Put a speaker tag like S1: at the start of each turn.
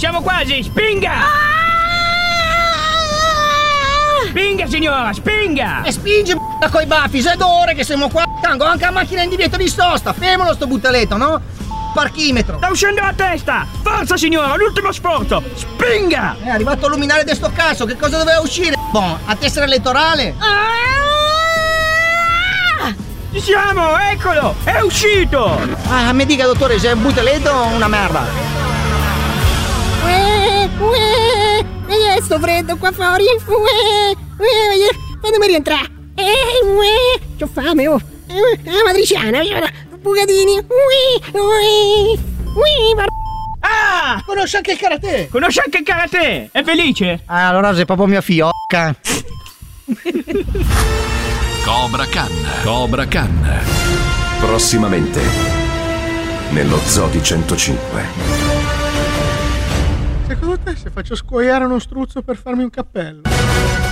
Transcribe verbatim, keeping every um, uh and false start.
S1: siamo quasi! Spinga! Spinga, signora, spinga!
S2: E spingi b***a coi baffi, se d'ore che siamo qua. Tango, anche la macchina in divieto di sosta. Fermalo sto buttaletto, no? Parchimetro.
S1: Sta uscendo la testa! Forza, signora, l'ultimo sforzo! Spinga!
S2: È arrivato il luminare di sto cazzo, che cosa doveva uscire? Boh, a tessera elettorale?
S1: Ci siamo, eccolo! È uscito!
S2: Ah, mi dica, dottore, se è un buttaletto o una merda?
S3: Uè, uè, uè, sto freddo qua fuori. Uè, uè, fatemi rientrare. Eh, uè, c'ho fame, oh. Eh, matriciana, bucatini. Uè, uè, uè, mar...
S1: Ah!
S2: Conosce anche il karate!
S1: Conosce anche il karate! È felice?
S2: Ah, allora sei proprio mia fiocca.
S4: Cobra Khan. Cobra Khan.
S5: Prossimamente nello Zoo di centocinque.
S6: Secondo te se faccio scuoiare uno struzzo per farmi un cappello?